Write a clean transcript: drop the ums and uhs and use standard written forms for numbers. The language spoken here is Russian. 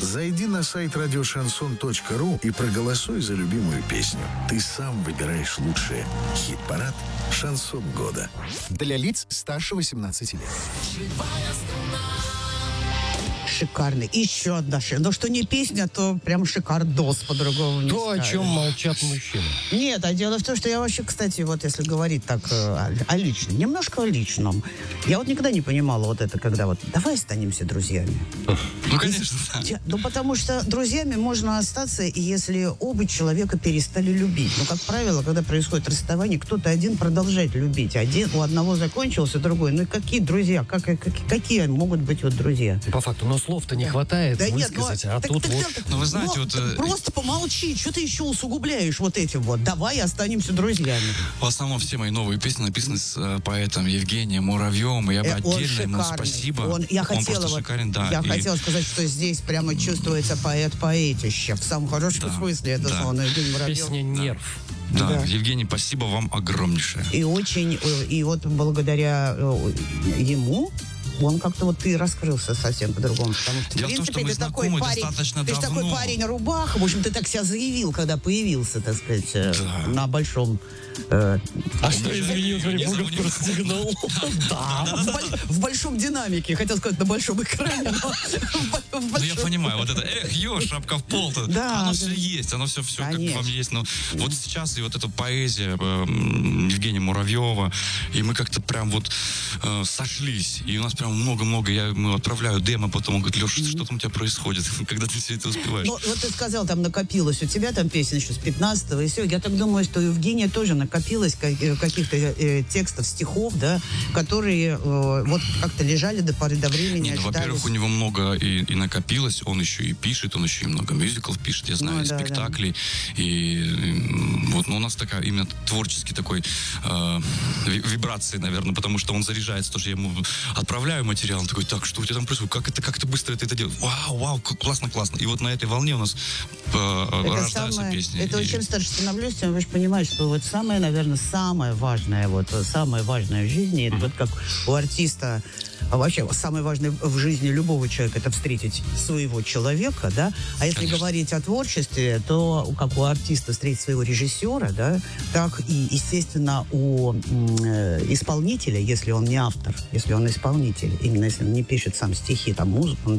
Зайди на сайт радиошансон.ру и проголосуй за любимую песню. Ты сам выбираешь лучшее. Хит-парад «Шансон года». Для лиц старше 18 лет. Шикарный. Еще одна. Но что не песня, то прям шикардос, по-другому не То, о скажешь. чем молчат мужчины. Нет, а дело в том, что я вообще, кстати, вот если говорить так о личном, немножко о личном, я вот никогда не понимала вот это, когда вот давай останемся друзьями. Ну, конечно, да. Ну, потому что друзьями можно остаться, если оба человека перестали любить. Но, как правило, когда происходит расставание, кто-то один продолжает любить. У одного закончился, другой. Ну, и какие друзья? Какие могут быть вот друзья? По факту, но слов-то не хватает высказать, а тут вот... Ну, вы знаете, вот... Просто помолчи, что ты еще усугубляешь вот этим вот? Давай останемся друзьями. В основном все мои новые песни написаны с поэтом Евгением Муравьевым. И я бы отдельно ему спасибо. Он просто шикарен, да. Я хотела сказать, что здесь прямо чувствуется поэт-поэтище. В самом хорошем смысле это слово Евгений Муравьев. Песня «Нерв». Да, Евгений, спасибо вам огромнейшее. И вот благодаря ему он как-то вот ты раскрылся совсем по-другому. Потому что, дело в том, что мы знакомы достаточно давно. Ты же такой парень-рубаха. В общем, ты так себя заявил, когда появился, так сказать, на большом... А что, извини, Пуговку расстегнул? Да. В большом динамике. Хотел сказать, на большом экране, но... Ну, я понимаю, вот это, шапка в пол-то. Да, оно все есть, оно все как бы вам есть. Но вот сейчас и вот эта поэзия Евгения Муравьева, и мы как-то прям вот сошлись. И у нас прям много-много. Я ему отправляю демо, потом он говорит: Леша, что там у тебя происходит, когда ты все это успеваешь? Ну, вот ты сказал, там накопилось у тебя там песен еще с 15-го, и все. Я так думаю, что у Евгения тоже накопилось каких-то текстов, стихов, да, которые вот как-то лежали до поры до времени. Ну, во-первых, у него много и накопилось, он еще и пишет, он еще и много мюзиклов пишет, я знаю, спектаклей. Да. И вот, ну, у нас такая именно творческий такой вибрации, наверное, потому что он заряжается, тоже я ему отправляю материал, он такой: так, что у тебя там происходит, как ты быстро это делаешь, вау, классно. И вот на этой волне у нас рождаются песни. Это чем старше становлюсь, тем вы же понимаете, что вот самое, наверное, самое важное в жизни, это вот как у артиста, а вообще самое важное в жизни любого человека — это встретить своего человека, да, а если говорить о творчестве, то как у артиста встретить своего режиссера, да, так и, естественно, у исполнителя, если он не автор, если он исполнитель, именно если он не пишет сам стихи, там, музыку,